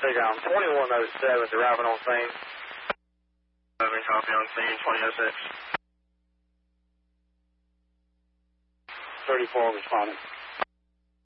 Take on 2107, arriving on scene. 11, copy on scene, 2006. 34 responding.